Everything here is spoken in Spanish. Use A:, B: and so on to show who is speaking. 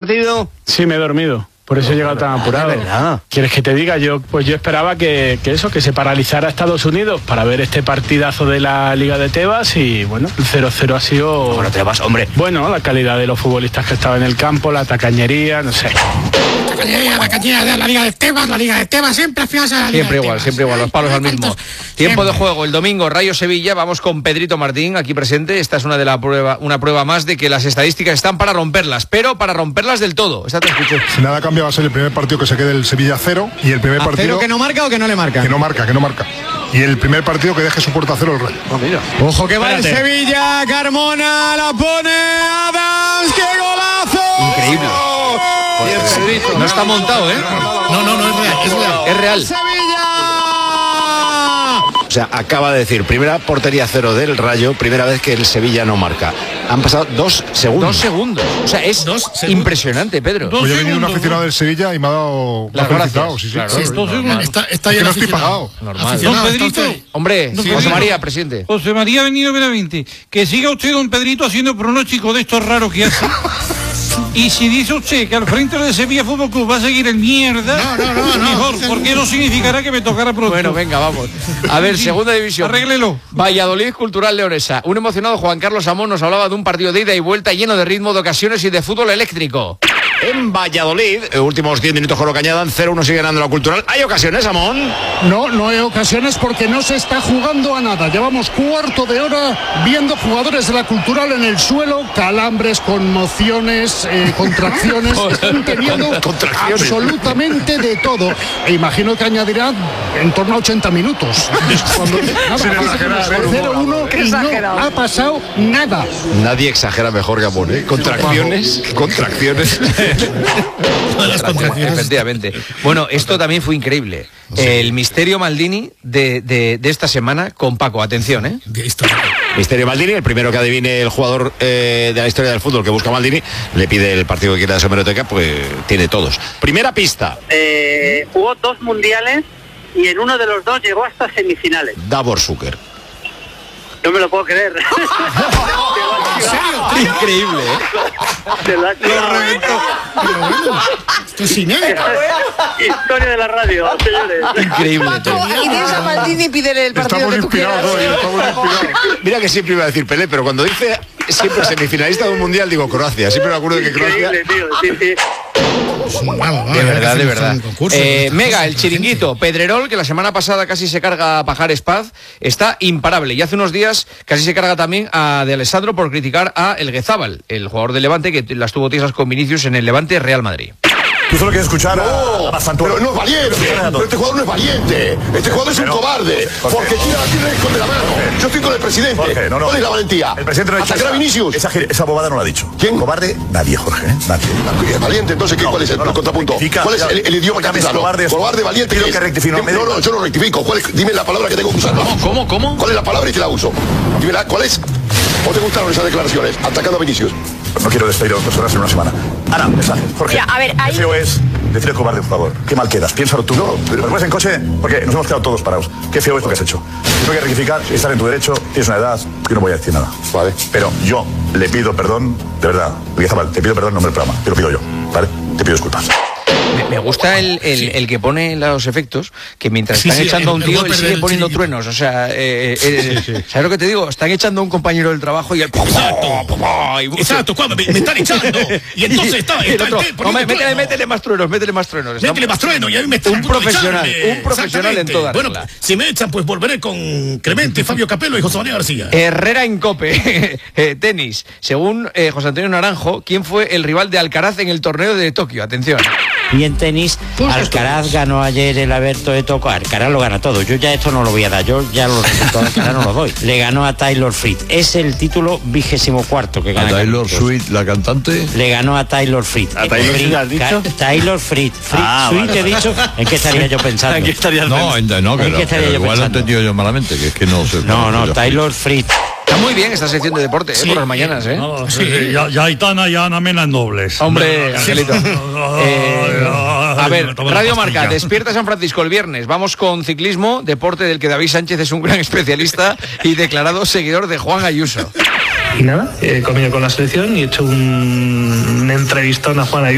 A: partido?
B: Sí, me he dormido. Por eso he llegado tan apurado.
A: ¿Verdad?
B: ¿Quieres que te diga? Yo esperaba que se paralizara Estados Unidos para ver este partidazo de la Liga de Tebas y bueno, el 0-0 ha sido...
A: Bueno, Tebas, hombre.
B: Bueno, la calidad de los futbolistas que estaban en el campo, la tacañería, no sé.
C: La cañería de la Liga de Tebas siempre fiasa.
D: Siempre igual, los palos al mismo. Tiempo de juego, el domingo, Rayo Sevilla, vamos con Pedrito Martín, aquí presente. Esta es una prueba más de que las estadísticas están para romperlas, pero para romperlas del todo. Esta te escucho.
E: Si nada cambia va a ser el primer partido que se quede el Sevilla 0 y el primer partido...
C: ¿Cero que no marca o que no le marca?
E: Que no marca. Y el primer partido que deje su puerta a 0 el Rayo.
D: Mira.
C: Ojo que va el Sevilla, Carmona, la pone Adams, ¡qué golazo!
D: Increíble. No está montado, ¿eh?
C: No,
D: Es real.
A: O sea, acaba de decir, primera portería 0 del Rayo, primera vez que el Sevilla no marca. Han pasado 2 segundos.
D: 2 segundos. O sea, es impresionante, Pedro.
E: Pues yo he venido un aficionado del Sevilla y me ha dado...
D: Las gracias.
E: Sí.
D: Claro,
C: está
E: que no estoy pagado.
D: Normal.
F: Don Pedrito.
D: Hombre, José María, presidente.
F: José María ha venido veramente. Que siga usted, don Pedrito, haciendo pronóstico de estos raros que hace. Y si dice usted que al frente de Sevilla Fútbol Club va a seguir el mierda, mejor, porque eso significará que me tocará pronto.
D: Bueno, venga, vamos. A ver, segunda división.
F: Arréglelo.
D: Valladolid Cultural Leonesa. Un emocionado Juan Carlos Amón nos hablaba de un partido de ida y vuelta lleno de ritmo, de ocasiones y de fútbol eléctrico.
A: En Valladolid, últimos 10 minutos con lo que añadan, 0-1 sigue ganando la Cultural. ¿Hay ocasiones, Amón?
G: No hay ocasiones porque no se está jugando a nada. Llevamos cuarto de hora viendo jugadores de la Cultural en el suelo, calambres, conmociones, contracciones. Están teniendo absolutamente de todo. E imagino que añadirá en torno a 80 minutos. Cuando,
E: Sin exagerar,
G: 0-1 y no ha pasado nada.
A: Nadie exagera mejor que Amón, ¿eh? Contracciones.
D: Efectivamente. Bueno, esto también fue increíble. El misterio Maldini de esta semana con Paco. Atención, ¿eh?
A: Misterio Maldini, el primero que adivine el jugador de la historia del fútbol que busca Maldini, le pide el partido que quiera de su hemeroteca, pues tiene todos. Primera pista.
H: Jugó 2 mundiales y en uno de los 2 llegó hasta semifinales.
A: Davor Zucker.
H: No me lo puedo creer.
D: Increíble, ¿eh?
H: Lo reventó.
C: Esto es inédito.
H: Historia de la radio, señores.
D: Increíble.
I: Y de esa Maldini pídele el partido
E: Estamos
I: que tú quieras.
E: inspirados hoy.
A: Mira que siempre iba a decir Pelé, pero cuando dice siempre semifinalista de un mundial, digo Croacia. Siempre me acuerdo de que Croacia...
H: Increíble, tío. Sí.
D: De verdad. Mega, el chiringuito. Pedrerol, que la semana pasada casi se carga a Pajares Paz, está imparable. Y hace unos días casi se carga también a De Alessandro por criticar a El Guezábal, el jugador del Levante que las tuvo tiesas con Vinicius en el Levante Real Madrid.
J: Tú solo quieres escuchar a
K: Pero no es valiente. Pero este jugador no es valiente. Este jugador es un cobarde. Porque tira y esconde la mano. Yo estoy con el presidente.
J: Jorge, no.
K: ¿Cuál es la valentía?
J: El presidente no ha dicho
K: ¿Atacar a Vinicius?
J: Esa bobada no la ha dicho.
K: ¿Quién?
J: Cobarde, nadie, Jorge. Nadie.
K: ¿Es valiente? Entonces, ¿cuál es el contrapunto? ¿Cuál es el idioma castellano? Cobarde, valiente.
J: Pido que rectifique.
K: No, yo no rectifico. Dime la palabra que tengo que usar.
D: ¿Cómo?
K: ¿Cuál es la palabra y te la uso? Dime ¿cuál es? ¿O te gustaron esas declaraciones? Atacando a Vinicius.
J: No quiero despedir a 2 personas en una semana. Ana, mensaje. Jorge.
I: Mira, a ver, ahí...
J: Qué feo es decirle cobarde a un jugador. Qué mal quedas. Piénsalo tú.
K: No, pero...
J: Después en coche, porque nos hemos quedado todos parados. Qué feo es lo que has hecho. Tengo que rectificar, estar en tu derecho, tienes una edad, yo no voy a decir nada.
K: Vale.
J: Pero yo le pido perdón, de verdad. Guizábal, te pido perdón en nombre del programa. Te lo pido yo, ¿vale? Te pido disculpas.
D: Me gusta el que pone los efectos, que mientras están echando a un tío, él sigue poniendo truenos. O sea, ¿sabes lo que te digo? Están echando a un compañero del trabajo y el...
C: Exacto, cuando me están echando. Y entonces está
D: métele más truenos.
C: Métele más truenos y a mí me están
D: un profesional en toda
C: Bueno,
D: regla.
C: si me echan, pues volveré con Clemente, Fabio Capello y José María García.
D: Herrera en Cope. Tenis. Según José Antonio Naranjo, ¿quién fue el rival de Alcaraz en el torneo de Tokio? Atención.
L: Y en tenis, Alcaraz ganó ayer el Abierto de Tokio. Alcaraz lo gana todo. Yo ya esto no lo voy a dar. Yo ya los resultados de Alcaraz no los doy. Le ganó a Taylor Fritz. Es el título 24 que gana.
M: ¿A Taylor Swift, la cantante?
L: Le ganó a Taylor Fritz.
M: ¿A Taylor Swift has dicho?
L: Taylor Fritz. Swift he dicho. ¿En qué estaría yo pensando?
M: ¿En qué estarías pensando? Que igual lo he entendido yo malamente, que es que no sé.
L: No, Taylor Fritz.
D: Está muy bien esta sección de deporte, por las mañanas, ¿eh?
F: Ya Aitana y Ana Mena en dobles.
D: Hombre, Angelito. A ver, Radio Marca, despierta San Francisco el viernes. Vamos con ciclismo, deporte del que David Sánchez es un gran especialista y declarado seguidor de Juan Ayuso.
B: Y nada, he comido con la selección y he hecho un entrevistón a Juan Ayuso.